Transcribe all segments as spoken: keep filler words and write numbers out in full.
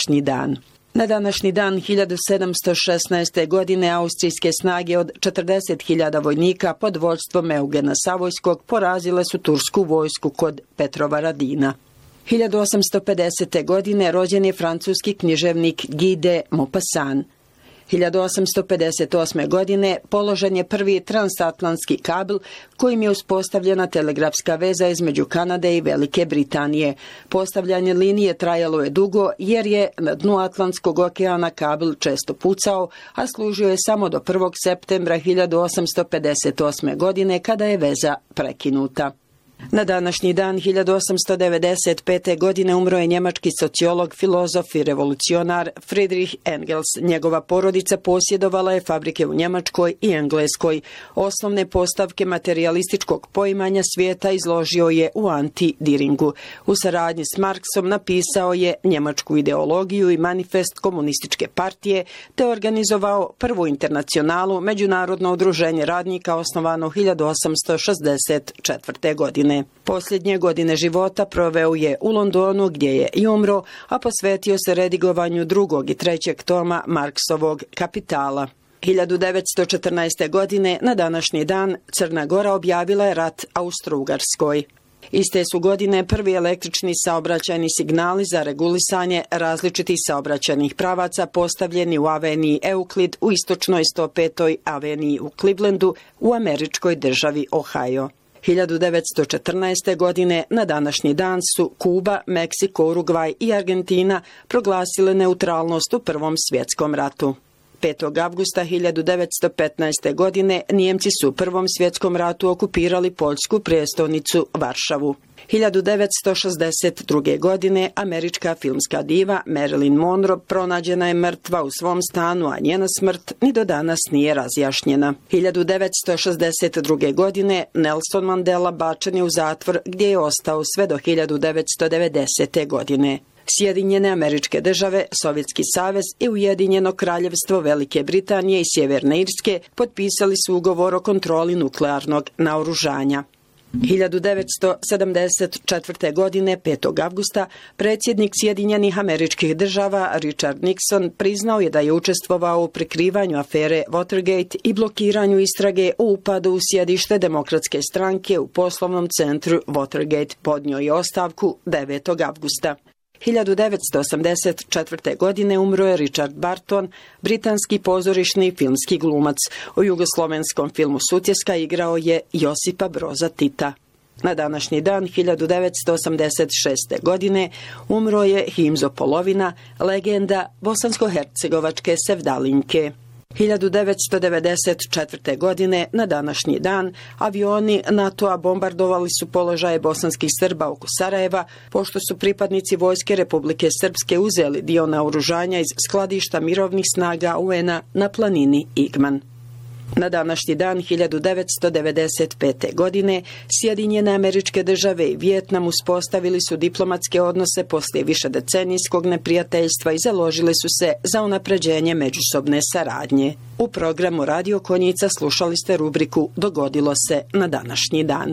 današnji dan. Na današnji dan hiljadu sedamsto šesnaeste. godine austrijske snage od četrdeset hiljada vojnika pod vođstvom Eugena Savojskog porazile su tursku vojsku kod Petrovaradina. hiljadu osamsto pedesete. godine rođen je francuski književnik Guy de Maupassant. hiljadu osamsto pedeset osme. godine položen je prvi transatlantski kabel kojim je uspostavljena telegrafska veza između Kanade i Velike Britanije. Postavljanje linije trajalo je dugo jer je na dnu Atlantskog okeana kabel često pucao, a služio je samo do prvog septembra hiljadu osamsto pedeset osme. godine kada je veza prekinuta. Na današnji dan hiljadu osamsto devedeset pete. godine umro je njemački sociolog, filozof i revolucionar Friedrich Engels. Njegova porodica posjedovala je fabrike u Njemačkoj i Engleskoj. Osnovne postavke materijalističkog poimanja svijeta izložio je u Anti-Diringu. U saradnji s Marksom napisao je njemačku ideologiju i manifest komunističke partije, te organizovao prvu internacionalu, međunarodno udruženje radnika osnovano hiljadu osamsto šezdeset četvrte. godine. Posljednje godine života proveo je u Londonu gdje je i umro, a posvetio se redigovanju drugog i trećeg toma Marksovog Kapitala. hiljadu devetsto četrnaeste. godine na današnji dan Crna Gora objavila je rat Austro-Ugarskoj. Iste su godine prvi električni saobraćajni signali za regulisanje različitih saobraćajnih pravaca postavljeni u aveniji Euclid u istočnoj sto petoj aveniji u Clevelandu u američkoj državi Ohio. hiljadu devetsto četrnaeste. godine na današnji dan su Kuba, Meksiko, Urugvaj i Argentina proglasile neutralnost u Prvom svjetskom ratu. petog avgusta hiljadu devetsto petnaeste. godine Nijemci su u Prvom svjetskom ratu okupirali poljsku prijestolnicu Varšavu. hiljadu devetsto šezdeset druge. godine američka filmska diva Marilyn Monroe pronađena je mrtva u svom stanu, a njena smrt ni do danas nije razjašnjena. hiljadu devetsto šezdeset druge. godine Nelson Mandela bačen je u zatvor gdje je ostao sve do hiljadu devetsto devedesete. godine. Sjedinjene Američke Države, Sovjetski savez i Ujedinjeno kraljevstvo Velike Britanije i Sjeverne Irske potpisali su ugovor o kontroli nuklearnog naoružanja. hiljadu devetsto sedamdeset četvrte. godine, petog avgusta, predsjednik Sjedinjenih Američkih Država Richard Nixon priznao je da je učestvovao u prikrivanju afere Watergate i blokiranju istrage o upadu u sjedište Demokratske stranke u poslovnom centru Watergate. Podnio je ostavku devetog avgusta. hiljadu devetsto osamdeset četvrte. godine umro je Richard Barton, britanski pozorišni i filmski glumac. U jugoslovenskom filmu Sutjeska igrao je Josipa Broza Tita. Na današnji dan hiljadu devetsto osamdeset šeste. godine umro je Himzo Polovina, legenda bosansko-hercegovačke sevdalinke. hiljadu devetsto devedeset četvrte. godine na današnji dan avioni NATO-a bombardovali su položaje bosanskih Srba oko Sarajeva, pošto su pripadnici Vojske Republike Srpske uzeli dio naoružanja iz skladišta mirovnih snaga U N-a na planini Igman. Na današnji dan hiljadu devetsto devedeset pete. godine Sjedinjene Američke Države i Vijetnam uspostavili su diplomatske odnose poslije višedecenijskog neprijateljstva i založili su se za unapređenje međusobne saradnje. U programu Radio Konjica slušali ste rubriku Dogodilo se na današnji dan.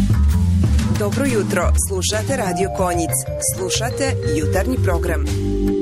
Dobro jutro, slušate Radio Konjic. Slušate jutarnji program.